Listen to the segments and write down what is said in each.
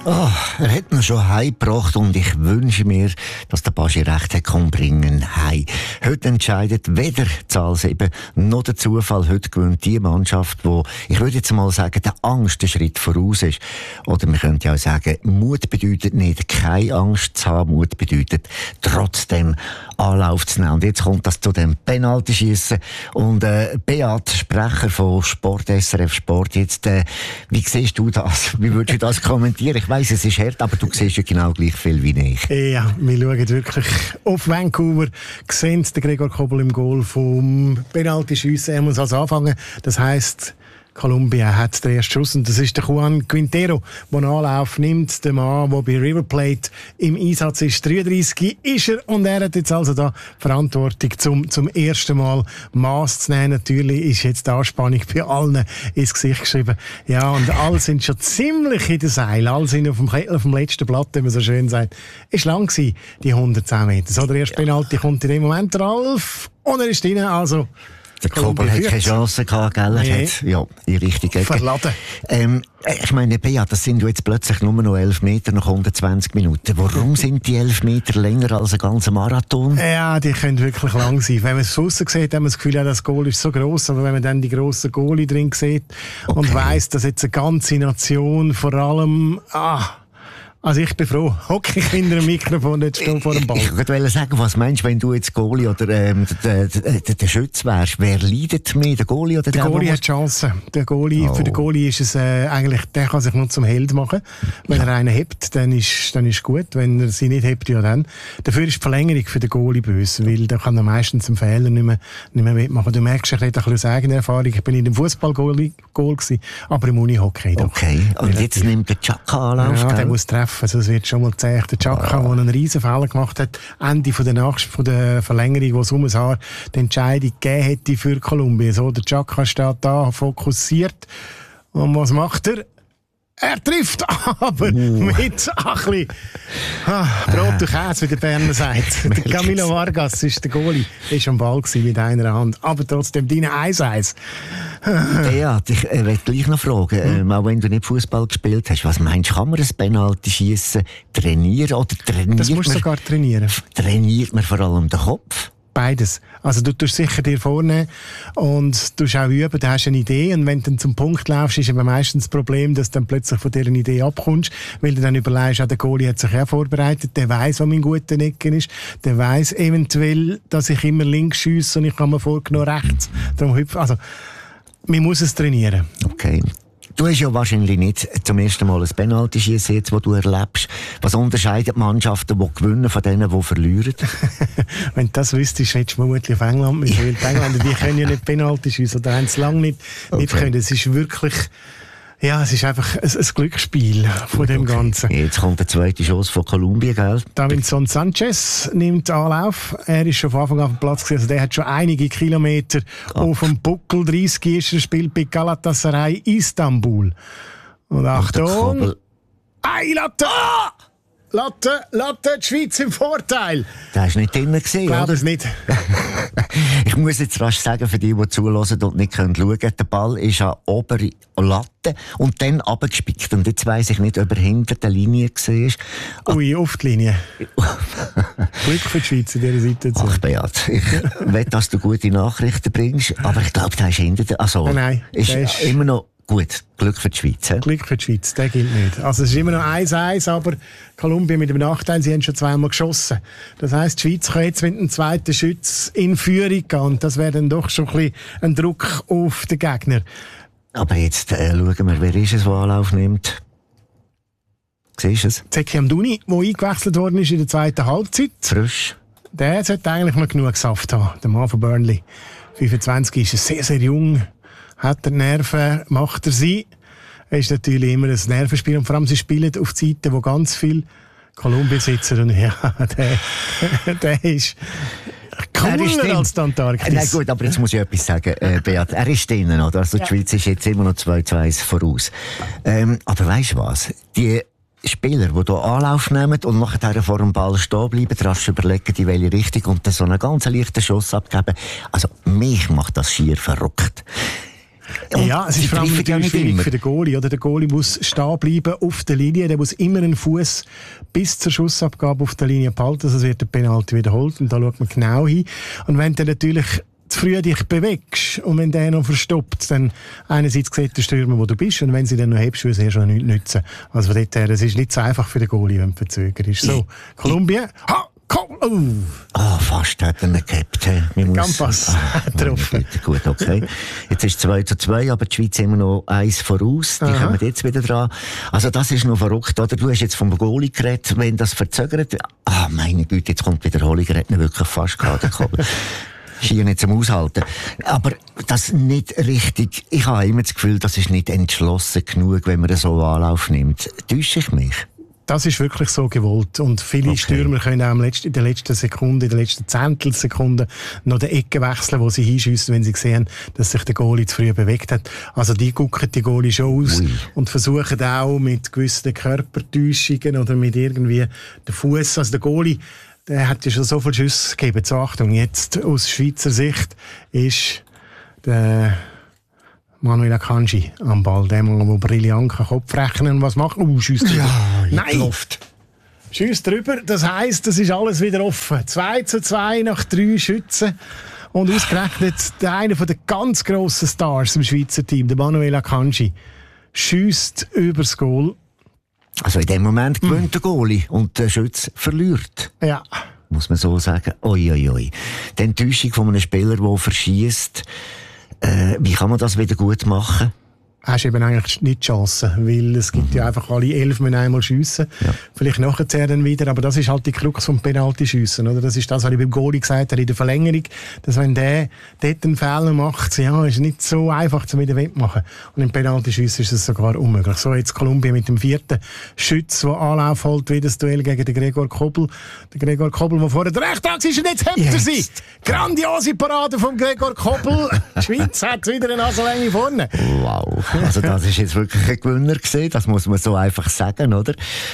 Oh, er hat ihn schon heimgebracht und ich wünsche mir, dass der Baschi recht hat bringen heim. Heute entscheidet weder die Zahl 7 noch der Zufall. Heute gewinnt die Mannschaft, die, ich würde jetzt mal sagen, der Angst einen Schritt voraus ist. Oder man könnte auch sagen, Mut bedeutet nicht, keine Angst zu haben. Mut bedeutet, trotzdem Anlauf zu nehmen. Und jetzt kommt das zu dem Penaltyschiessen. Und Beat, Sprecher von Sport, SRF Sport, jetzt, wie siehst du das? Wie würdest du das kommentieren? Ich weiss, es ist hart, aber du siehst ja genau gleich viel wie ich. Ja, wir schauen wirklich auf Vancouver, sehen den Gregor Kobel im Goal vom Penaltyschiessen. Er muss also anfangen. Das heisst, Kolumbien hat den ersten Schuss und das ist der Juan Quintero, der einen Anlauf nimmt. Der Mann, der bei River Plate im Einsatz ist. 33 ist er und er hat jetzt also da Verantwortung zum ersten Mal Maß zu nehmen. Natürlich ist jetzt die Anspannung bei allen ins Gesicht geschrieben. Ja, und alle sind schon ziemlich in der Seil. Alle sind auf dem letzten Blatt, wie man so schön sagt. Ist lang gewesen, die 110 Meter. So, der erste Penalty kommt in dem Moment, Ralf, und er ist drin, also der Kobel hat keine Chance gehabt, gell? Er hat, ja, in Richtung Ecke. Verladen. Ich meine, Beat, das sind jetzt plötzlich nur noch 11 Meter nach 120 Minuten. Warum sind die 11 Meter länger als ein ganzer Marathon? Ja, die können wirklich lang sein. Wenn man es von aussen sieht, hat man das Gefühl, das Goal ist so gross. Aber wenn man dann die grossen Goalie drin sieht und weiss, dass jetzt eine ganze Nation vor allem, also ich bin froh, hocke ich hinter dem Mikrofon, nicht stehe vor dem Ball. Ich wollte sagen, was meinst du, wenn du jetzt Goalie oder der Schütz wärst? Wer leidet mehr, der Goalie oder der Goalie hat Chancen. Für den Goalie ist es eigentlich, der kann sich nur zum Held machen. Wenn er einen hebt, dann ist gut. Wenn er sie nicht hebt, ja dann. Dafür ist die Verlängerung für den Goalie böse, weil da kann er meistens einen Fehler nicht mehr mitmachen. Du merkst, ich rede ein bisschen aus eigener Erfahrung. Ich bin in dem Fußball-Goal gewesen, aber im Unihockey doch. Okay, und jetzt nimmt der Chaka Anlauf. Ja, der muss treffen. Also es wird schon mal zäh. Der Chaka, der einen riesen Fehler gemacht hat, Ende von der Verlängerung, wo es um ein Haar die Entscheidung gegeben hätte für Kolumbien. So, der Chaka steht da, fokussiert. Und was macht er? Er trifft, aber mit ein bisschen Brot und Käse, wie der Berner sagt. Der Camilo Vargas ist der Goalie, ist am Ball gewesen mit einer Hand. Aber trotzdem, deine 1-1. Ja, ich will gleich noch fragen, auch wenn du nicht Fußball gespielt hast, was meinst du, kann man ein Penalty-Schiessen trainieren oder trainiert das musst du sogar trainieren. Trainiert man vor allem den Kopf? Beides. Also du tust sicher dir vornehmen und du auch üben, du hast eine Idee und wenn du dann zum Punkt laufst, ist aber meistens das Problem, dass du dann plötzlich von dieser Idee abkommst, weil du dann überlegst, der Goalie hat sich auch vorbereitet, der weiss, wo mein guter Ecken ist, der weiss eventuell, dass ich immer links schiesse und ich kann mir vorgenommen rechts. Darum hüpfen. Also, man muss es trainieren. Okay. Du hast ja wahrscheinlich nicht zum ersten Mal ein Penalty-Schiessen jetzt, das du erlebst. Was unterscheidet Mannschaften, die gewinnen, von denen, die verlieren? Wenn du das wüsstest, hättest du vermutlich auf England müssen. Weil die Engländer, die können ja nicht Penalty schiessen. Oder haben es lange nicht können. Es ist wirklich, ja, es ist einfach ein Glücksspiel von dem Ganzen. Jetzt kommt der zweite Schuss von Kolumbien, gell? Davinson Sanchez nimmt Anlauf. Er ist schon von Anfang an auf dem Platz gewesen. Also der hat schon einige Kilometer auf dem Buckel. 30 ist er, spielt bei Galatasaray Istanbul. Und Achtung! Latte! Latte, die Schweiz im Vorteil. Der hast du nicht drinnen gesehen, oder? Ich glaube es nicht. Ich muss jetzt rasch sagen, für die zuhören und nicht schauen können, der Ball ist an obere Latte und dann runtergespickt. Und jetzt weiss ich nicht, ob er hinter der Linie war. Ui, auf die Linie. Glück für die Schweiz in dieser Situation. Ach, Beat, ich will, dass du gute Nachrichten bringst, aber ich glaube, der ist hinter der... Also, nein, ist immer noch... Gut, Glück für die Schweiz. He? Glück für die Schweiz, der gilt nicht. Also es ist immer noch 1-1, aber Kolumbien mit dem Nachteil, sie haben schon zweimal geschossen. Das heisst, die Schweiz kann jetzt mit dem zweiten Schütz in Führung gehen. Und das wäre dann doch schon ein bisschen ein Druck auf den Gegner. Aber jetzt schauen wir, wer ist es, der Anlauf nimmt. Siehst du es? Zeki Amdouni, der eingewechselt worden ist in der zweiten Halbzeit. Frisch. Der sollte eigentlich noch genug Saft haben, der Mann von Burnley. 25 ist er sehr, sehr jung. Hat er Nerven, macht er sie. Er ist natürlich immer ein Nervenspiel. Und vor allem, sie spielen auf Seiten, wo ganz viel Kolumbien sitzen. Und ja, der ist cooler als die Antarktis. Nein, gut, aber jetzt muss ich etwas sagen, Beat. Er ist drinnen, oder? Also, die Schweiz ist jetzt immer noch 2-2 voraus. Aber weisst du was? Die Spieler, die hier Anlauf nehmen und nachher vor dem Ball stehen bleiben, rasch überlegen, in welche Richtung und dann so einen ganz leichten Schuss abgeben. Also, mich macht das schier verrückt. Ja, es ist vor allem natürlich schwierig für den Goalie. Oder der Goalie muss stehen bleiben auf der Linie. Der muss immer einen Fuß bis zur Schussabgabe auf der Linie behalten. Also wird der Penalty wiederholt. Und da schaut man genau hin. Und wenn der natürlich zu früh dich bewegst und wenn der noch verstoppt, dann einerseits sieht der Stürmer, wo du bist, und wenn sie dann noch hebst, würde es ja schon nichts nützen. Also von dort her, es ist nicht so einfach für den Goalie, wenn du verzögert ist. So, Kolumbien. Fast hat er ihn gehabt. Campos getroffen. Gut, okay. Jetzt ist 2:2, aber die Schweiz immer noch 1 voraus. Die kommen jetzt wieder dran. Also das ist noch verrückt, oder? Du hast jetzt vom Goalie geredet, wenn das verzögert. Meine Güte, jetzt kommt die Wiederholung, er hat ihn wirklich fast gehabt. Schier nicht zum Aushalten. Aber das nicht richtig, ich habe immer das Gefühl, das ist nicht entschlossen genug, wenn man so Anlauf nimmt. Täusche ich mich? Das ist wirklich so gewollt. Und viele Stürmer können auch in der letzten Sekunde, in der letzten Zehntelsekunde noch die Ecke wechseln, wo sie hinschiessen, wenn sie sehen, dass sich der Goalie zu früh bewegt hat. Also die gucken die Goalie schon aus und versuchen auch mit gewissen Körpertäuschungen oder mit irgendwie den Fuß. Also der Goalie, der hat ja schon so viele Schüsse gegeben. So, Achtung, jetzt aus Schweizer Sicht ist der Manuel Akanji am Ball. Der Mann, der brillant Kopf rechnen und was macht. Schiesst drüber. Nein! Luft. Schiesst drüber. Das heisst, das ist alles wieder offen. 2:2 nach 3 Schützen. Und ausgerechnet einer der ganz grossen Stars im Schweizer Team, der Manuel Akanji, schiesst übers Goal. Also in dem Moment gewinnt der Goalie und der Schütz verliert. Ja. Muss man so sagen. Die Enttäuschung von einem Spieler, der verschießt. Wie kann man das wieder gut machen? Hast du eben eigentlich nicht die Chance, weil es gibt ja einfach alle 11 müssen einmal schiessen. Ja. Vielleicht nachher dann wieder, aber das ist halt die Krux vom Penalty-Schiessen, oder? Das ist das, was ich beim Goalie gesagt habe in der Verlängerung, dass wenn der dort einen Fehler macht, ja, ist nicht so einfach zu wieder wettmachen. Und im Penalty-Schiessen ist es sogar unmöglich. So, jetzt Kolumbien mit dem 4. Schütz, der Anlauf holt, wie das Duell gegen den Gregor Kobel. Der Gregor Kobel, der vorher der Rechthax ist, und jetzt hebt er sie. Grandiose Parade vom Gregor Kobel. Die Schweiz hat wieder eine Nasenlänge vorne. Wow. Also das ist jetzt wirklich ein Gewinner gewesen, das muss man so einfach sagen, oder?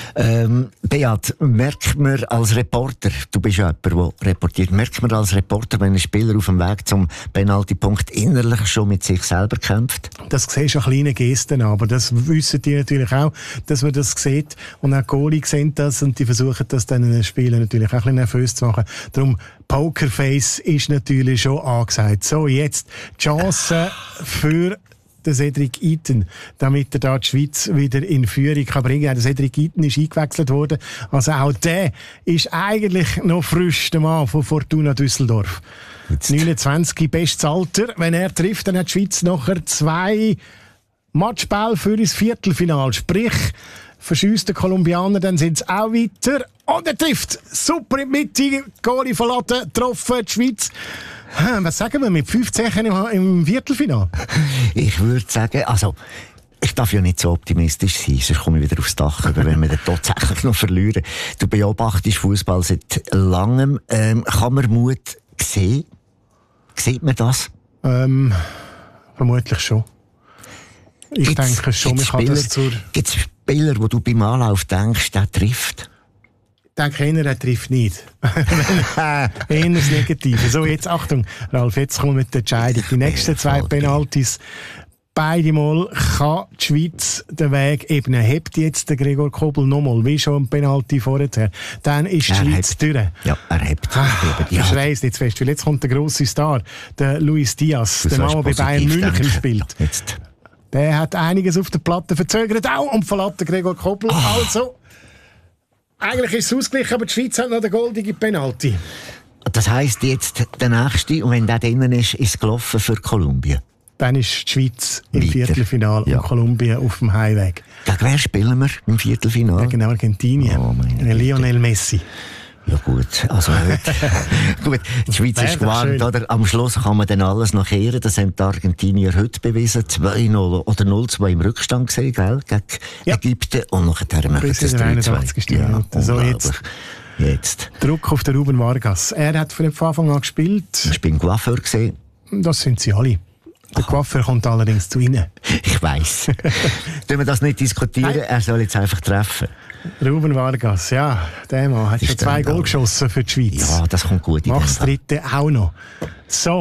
Beat, merkt man als Reporter, du bist ja jemand, der reportiert, merkt man als Reporter, wenn ein Spieler auf dem Weg zum Penaltypunkt innerlich schon mit sich selber kämpft? Das siehst du an kleinen Gesten, aber das wissen die natürlich auch, dass man das sieht. Und auch die Goalie sehen das und die versuchen das dann in den Spielen natürlich auch ein bisschen nervös zu machen. Darum, Pokerface ist natürlich schon angesagt. So, jetzt die Chance für der Cedric Itten, damit er da die Schweiz wieder in Führung kann bringen. Der Cedric Itten ist eingewechselt worden. Also auch der ist eigentlich noch frisch, der Mann von Fortuna Düsseldorf. Jetzt. 29, bestes Alter. Wenn er trifft, dann hat die Schweiz nachher 2 Matchbälle für ins Viertelfinale. Sprich, verschießt der Kolumbianer, dann sind sie auch weiter. Und er trifft. Super in die Mitte. Goalie verlassen, getroffen, die Schweiz. Was sagen wir mit 15 im Viertelfinale? Ich würde sagen, also, ich darf ja nicht so optimistisch sein, sonst komme ich wieder aufs Dach, wenn wir dann tatsächlich noch verlieren. Du beobachtest Fußball seit langem. Kann man Mut sehen? Sieht man das? Vermutlich schon. Ich denke schon, ich habe das Gibt es Spieler, wo du beim Anlauf denkst, der trifft? Ich denke, einer trifft nicht. Eher das Negative. So, jetzt Achtung, Ralf, jetzt kommen wir mit der Entscheidung. Die nächsten 2 Penaltys. Beide Mal kann die Schweiz den Weg ebnen. Hebt jetzt der Gregor Kobel nochmal, wie schon ein Penalty vorher. Dann ist die Schweiz durch. Ja, er hebt. Ich schreie es nicht zu fest, weil jetzt kommt der grosse Star, der Luis Diaz, der Mann, der bei Bayern München spielt. Jetzt. Der hat einiges auf der Platte verzögert auch und verlässt den Gregor Kobel. Also, eigentlich ist es ausgeglichen, aber die Schweiz hat noch den goldigen Penalty. Das heisst jetzt der nächste, und wenn der drinnen ist, ist es gelaufen für Kolumbien. Dann ist die Schweiz im Viertelfinale und Kolumbien auf dem Heimweg. Gegen wer spielen wir im Viertelfinale? Gegen Argentinien. Lionel Messi. Ja gut, also heute. Gut, die Schweiz ist gewarnt, oder? Am Schluss kann man dann alles noch kehren. Das haben die Argentinier heute bewiesen. 2-0 oder 0-2 im Rückstand gesehen, gell? Gegen Ägypten. Und nachher machen sie das 3-2. Ja, so jetzt. Druck auf den Ruben Vargas. Er hat von Anfang an gespielt. Ich bin Coiffeur gesehen. Das sind sie alle. Der Coiffeur kommt allerdings zu Ihnen. Ich weiss. Können wir das nicht diskutieren? Nein. Er soll jetzt einfach treffen. Ruben Vargas, ja, der Mann hat schon 2 Goal geschossen für die Schweiz. Ja, das kommt gut. Macht das 3. auch noch. So,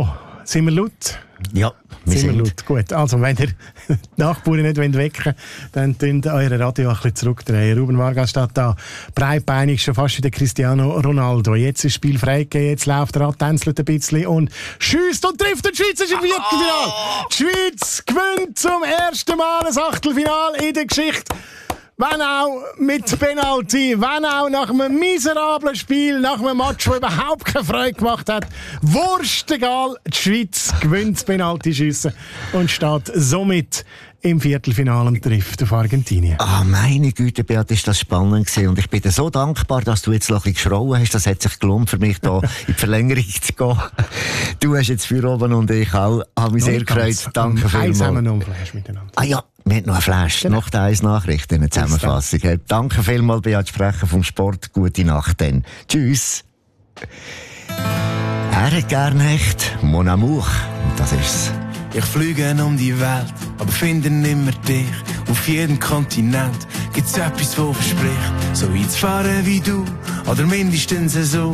Sind wir laut? Ja, wir sind laut. Gut, also wenn ihr die Nachbarn nicht wecken wollt, dann könnt ihr eure Radio ein bisschen zurückdrehen. Ruben Vargas steht da, breitbeinig, schon fast wie der Cristiano Ronaldo. Jetzt ist das Spiel freigegeben, jetzt läuft er an, tänzelt ein bisschen und schiesst und trifft, und die Schweiz ist im Viertelfinale. Die Schweiz gewinnt zum ersten Mal ein Achtelfinale in der Geschichte. Wenn auch mit Penalty, wenn auch nach einem miserablen Spiel, nach einem Match, das überhaupt keine Freude gemacht hat. Wurscht egal, die Schweiz gewinnt das Penaltyschiessen und steht somit im Viertelfinale und trifft auf Argentinien. Ah, meine Güte, Beat, ist das spannend gewesen. Und ich bin dir so dankbar, dass du jetzt noch ein bisschen geschrauen hast. Das hat sich gelohnt für mich, da in die Verlängerung zu gehen. Du hast jetzt für oben und ich auch. Habe mich sehr gefreut. Danke vielmals. Haben wir noch einen Flash miteinander. Ah ja, wir haben noch einen Flash. Genau. Noch die 1 Nachricht in der Zusammenfassung. Danke vielmals, Beat Sprecher vom Sport. Gute Nacht dann. Tschüss. Er hat gerne echt Mon Amour. Und das ist's. Ich fliege um die Welt, aber finde nimmer dich. Auf jedem Kontinent gibt's etwas, wo verspricht, so weit zu fahren wie du, oder mindestens so.